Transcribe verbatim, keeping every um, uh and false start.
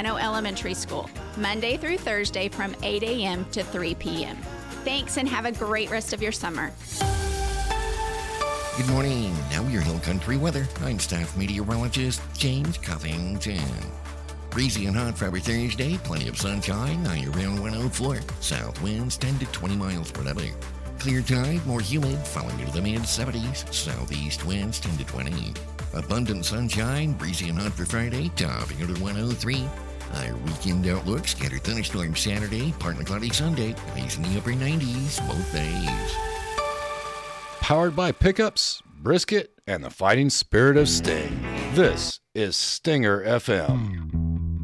Llano Elementary School, Monday through Thursday from eight a.m. to three p.m. Thanks and have a great rest of your summer. Good morning. Now your Hill Country weather. I'm staff meteorologist James Covington. Breezy and hot for every Thursday. Plenty of sunshine. High around one oh four. South winds ten to twenty miles per hour. Clear tide, more humid, falling into the mid seventies. Southeast winds ten to twenty. Abundant sunshine. Breezy and hot for Friday. Topping out at one oh three. Our weekend outlook. Scattered thunderstorms Saturday. Partly cloudy Sunday. Highs in the upper nineties both days. Powered by pickups, brisket, and the fighting spirit of Sting. This is Stinger F M.